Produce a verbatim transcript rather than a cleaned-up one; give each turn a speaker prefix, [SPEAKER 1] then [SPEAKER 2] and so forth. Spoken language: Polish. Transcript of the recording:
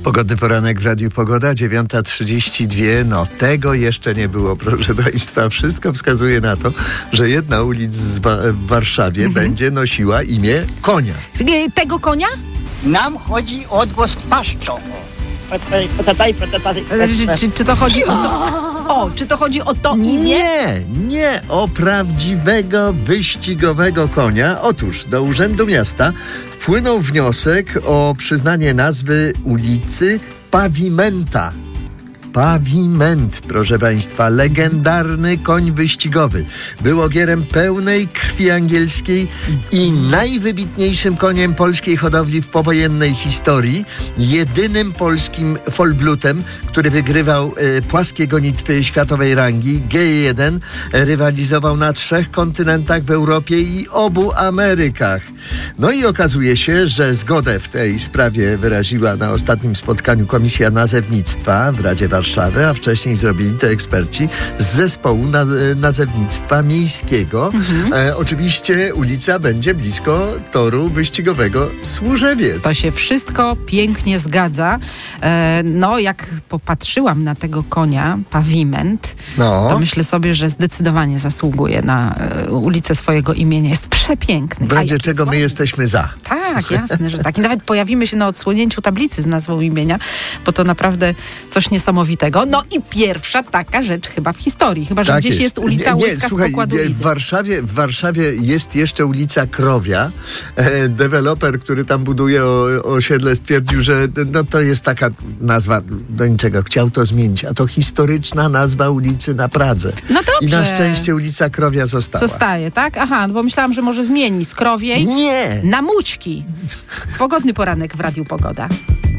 [SPEAKER 1] Pogodny poranek w Radiu Pogoda, dziewiąta trzydzieści dwa. No tego jeszcze nie było, proszę Państwa. Wszystko wskazuje na to, że jedna ulic w Warszawie mhm. będzie nosiła imię konia.
[SPEAKER 2] Tego konia?
[SPEAKER 3] Nam chodzi o odgłos paszczą.
[SPEAKER 2] Czy, czy, czy to chodzi o to? O, czy to chodzi o to imię?
[SPEAKER 1] Nie, nie o prawdziwego wyścigowego konia. Otóż do Urzędu Miasta wpłynął wniosek o przyznanie nazwy ulicy Pawimenta. Pawiment, proszę Państwa, legendarny koń wyścigowy. Był ogierem pełnej krwi angielskiej i najwybitniejszym koniem polskiej hodowli w powojennej historii. Jedynym polskim Vollblutem, który wygrywał e, płaskie gonitwy światowej rangi. G jeden rywalizował na trzech kontynentach w Europie i obu Amerykach. No i okazuje się, że zgodę w tej sprawie wyraziła na ostatnim spotkaniu Komisja Nazewnictwa w Radzie Warszawy, a wcześniej zrobili to eksperci z zespołu na, nazewnictwa miejskiego. Mhm. E, oczywiście ulica będzie blisko toru wyścigowego Służewiec.
[SPEAKER 2] To się wszystko pięknie zgadza. E, no, jak popatrzyłam na tego konia, Pawiment, no. to myślę sobie, że zdecydowanie zasługuje na e, ulicę swojego imienia. Jest przepiękny.
[SPEAKER 1] W razie czego my jesteśmy za.
[SPEAKER 2] Tak, jasne, że tak. I nawet pojawimy się na odsłonięciu tablicy z nazwą imienia, bo to naprawdę coś niesamowitego. No i pierwsza taka rzecz chyba w historii. Chyba, że
[SPEAKER 1] tak
[SPEAKER 2] gdzieś jest, jest ulica
[SPEAKER 1] nie, nie,
[SPEAKER 2] Łyska
[SPEAKER 1] słuchaj,
[SPEAKER 2] z pokładu
[SPEAKER 1] nie, w Warszawie, w Warszawie jest jeszcze ulica Krowia. E, deweloper, który tam buduje o, osiedle, stwierdził, że no, to jest taka nazwa do niczego. Chciał to zmienić, a to historyczna nazwa ulicy na Pradze.
[SPEAKER 2] No dobrze.
[SPEAKER 1] I na szczęście ulica Krowia została.
[SPEAKER 2] Zostaje, tak? Aha, no bo myślałam, że może zmieni z Krowiej
[SPEAKER 1] nie.
[SPEAKER 2] na Mućki. Pogodny poranek w Radiu Pogoda.